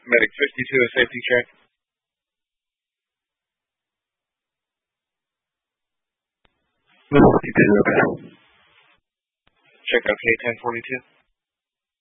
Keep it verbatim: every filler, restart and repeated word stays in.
Medic fifty-two, a safety check. fifty-two, okay. Check on K ten forty-two.